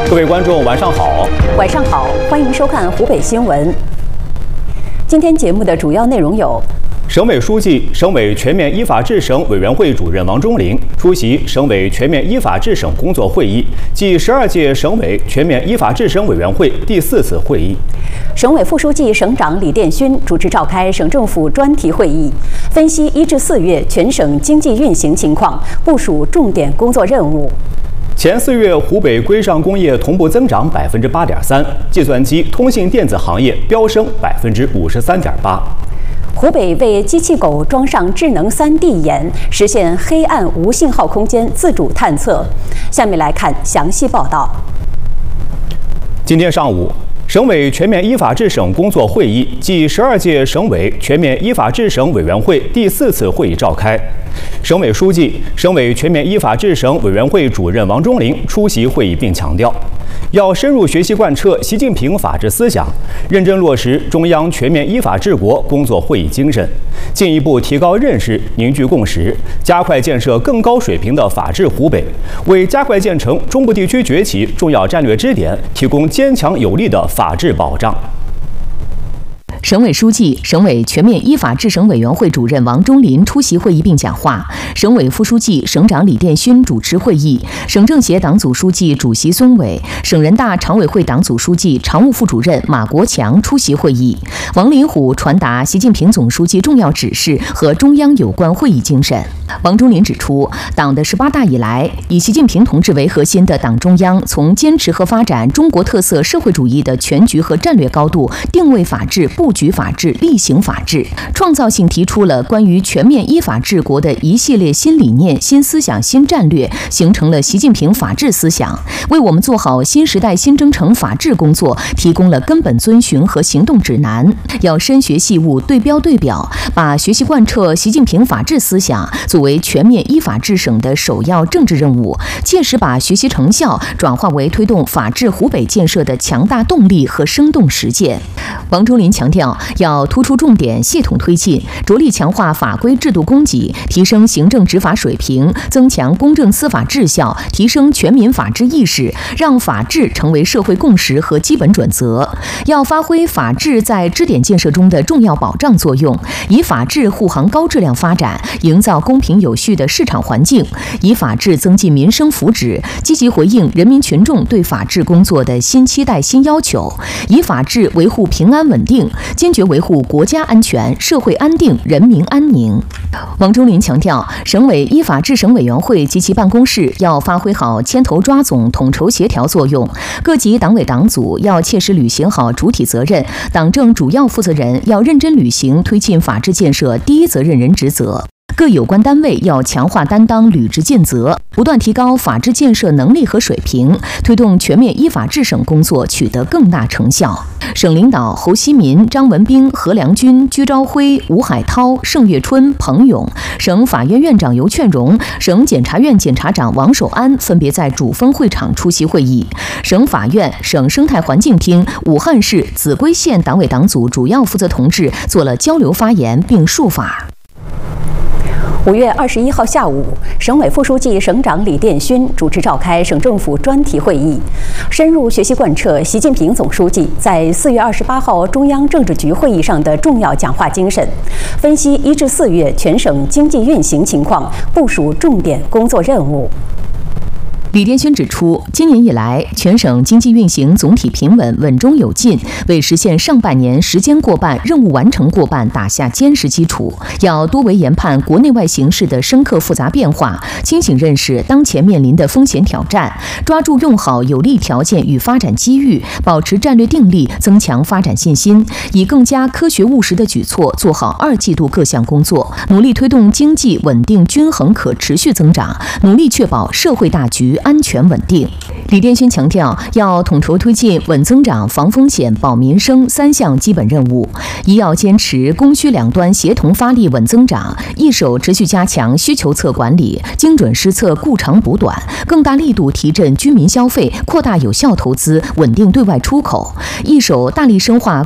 各位观众，晚上好。 晚上好，欢迎收看湖北新闻。今天节目的主要内容有： 省委书记、省委全面依法治省委员会主任王忠林出席省委全面依法治省工作会议暨12届省委全面依法治省委员会第4次会议。 省委副书记、省长李殿勋主持召开省政府专题会议，分析1至4月全省经济运行情况，部署重点工作任务。 前4月，湖北规上工业同步增长8.3%，计算机、通信电子行业飙升53.8%。 湖北为机器狗装上智能3D 眼，实现黑暗无信号空间自主探测。下面来看详细报道。 今天上午，省委全面依法治省工作会议暨12届省委全面依法治省委员会第4次会议召开。省委书记、省委全面依法治省委员会主任王忠林出席会议并强调，要深入学习贯彻习近平法治思想，认真落实中央全面依法治国工作会议精神，进一步提高认识，凝聚共识，加快建设更高水平的法治湖北，为加快建成中部地区崛起重要战略支点提供坚强有力的法治保障。 省委书记、省委全面依法治省委员会主任王忠林出席会议并讲话，省委副书记、省长李殿勋主持会议，省政协党组书记、主席孙伟，省人大常委会党组书记、常务副主任马国强出席会议。王林虎传达习近平总书记重要指示和中央有关会议精神。王忠林指出，党的18大以来，以习近平同志为核心的党中央从坚持和发展中国特色社会主义的全局和战略高度，定位法治、布局法治、力行法治，创造性提出了关于全面依法治国的一系列新理念、新思想、新战略，形成了习近平法治思想，为我们做好新时代新征程法治工作提供了根本遵循和行动指南。要深学细悟、对标对表，把学习贯彻习近平法治思想作为全面依法治省的首要政治任务，切实把学习成效转化为推动法治湖北建设的强大动力和生动实践。王忠林强调，要突出重点，系统推进，着力强化法规制度供给，提升行政执法水平，增强公正司法质效，提升全民法治意识，让法治成为社会共识和基本准则。要发挥法治在支点建设中的重要保障作用，以法治护航高质量发展，营造公平有序的市场环境，以法治增进民生福祉，积极回应人民群众对法治工作的新期待、新要求，以法治维护平安稳定，坚决维护国家安全、社会安定、人民安宁。王忠林强调，省委依法治省委员会及其办公室要发挥好牵头抓总、统筹协调作用，各级党委党组要切实履行好主体责任，党政主要负责人要认真履行推进法治建设第一责任人职责。各有关单位要强化担当，履职尽责，不断提高法治建设能力和水平，推动全面依法治省工作取得更大成效。省领导侯希民、张文彬、何良军、居昭辉、吴海涛、盛月春、彭勇，省法院院长尤劝荣、省检察院检察长王守安分别在主峰会场出席会议。省法院、省生态环境厅、武汉市、秭归县党委党组主要负责同志做了交流发言并述法。 5月21号下午，省委副书记、省长李殿勋主持召开省政府专题会议，深入学习贯彻习近平总书记在4月28号中央政治局会议上的重要讲话精神，分析1至4月全省经济运行情况，部署重点工作任务。 李殿勋指出，今年以来，全省经济运行总体平稳、稳中有进，为实现上半年时间过半、任务完成过半打下坚实基础。要多维研判国内外形势的深刻复杂变化，清醒认识当前面临的风险挑战，抓住用好有利条件与发展机遇，保持战略定力，增强发展信心，以更加科学务实的举措做好2季度各项工作，努力推动经济稳定、均衡、可持续增长，努力确保社会大局安全稳定。李殿勋强调，要统筹推进稳增长、防风险、保民生3项基本任务。一要坚持供需两端协同发力稳增长，一手持续加强需求侧管理，精准施策顾长补短，更大力度提振居民消费，扩大有效投资，稳定对外出口；一手大力深化